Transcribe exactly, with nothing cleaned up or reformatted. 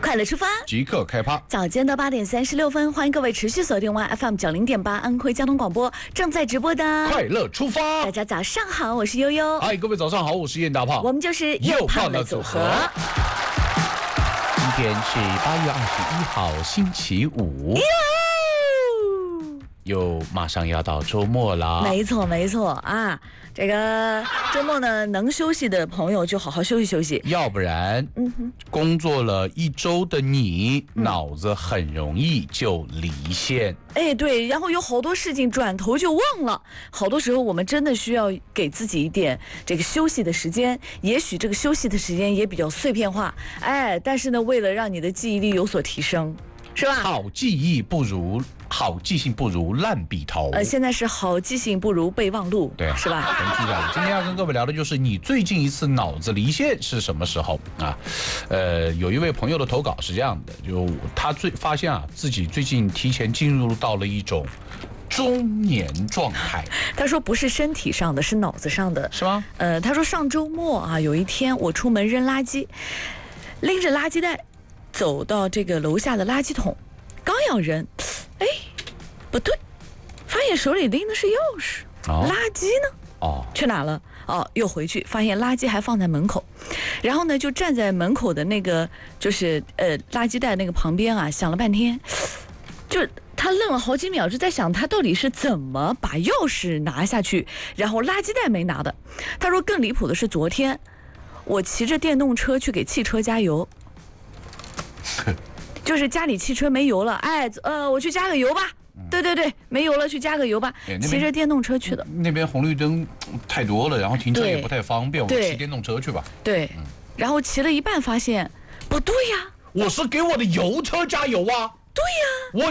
快乐出发， 即刻开趴。 早间的八点三十六分，欢迎各位持续锁定 Y F M 九零点八安徽交通广播正在直播的快乐出发。 大家早上好，我是悠悠。 嗨，各位早上好，我是燕大胖。 我们就是又胖的组合。 今天是八月二十一号，星期五。又马上要到周末了， 没错没错啊！这个周末呢，能休息的朋友就好好休息休息， 要不然，嗯哼，工作了一周的你，嗯、脑子很容易就离线。 哎，对，然后有好多事情转头就忘了。好多时候我们真的需要给自己一点这个休息的时间，也许这个休息的时间也比较碎片化，哎，但是呢，为了让你的记忆力有所提升，是吧？ 好记忆不如。好记性不如烂笔头。 呃，现在是好记性不如备忘录， 对， 是吧？ 全记下。今天要跟各位聊的就是你最近一次脑子离线是什么时候啊？呃，有一位朋友的投稿是这样的，就他最发现啊，自己最近提前进入到了一种中年状态。 他说不是身体上的，是脑子上的， 是吗？ 呃，他说上周末啊，有一天我出门扔垃圾，拎着垃圾袋走到这个楼下的垃圾桶，刚要扔。哎，不对，发现手里拎的是钥匙，哦、垃圾呢？哦，去哪了？哦，又回去，发现垃圾还放在门口，然后呢，就站在门口的那个就是呃垃圾袋那个旁边啊，想了半天，就他愣了好几秒，就在想他到底是怎么把钥匙拿下去，然后垃圾袋没拿的。他说更离谱的是昨天，我骑着电动车去给汽车加油。就是家里汽车没油了，哎，呃，我去加个油吧。嗯、对对对，没油了，去加个油吧。骑着电动车去的。 那边红绿灯太多了，然后停车也不太方便，我骑电动车去吧。 对，嗯、然后骑了一半发现不对呀， 我是给我的油车加油啊。 对呀，